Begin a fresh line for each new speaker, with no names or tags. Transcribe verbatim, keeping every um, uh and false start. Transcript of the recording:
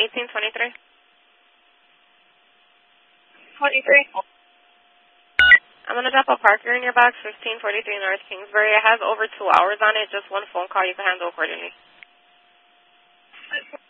eighteen twenty-three.
twenty-three.
I'm going to drop a Parker in your box, fifteen forty-three North Kingsbury. It has over two hours on it. Just one phone call. You can handle accordingly.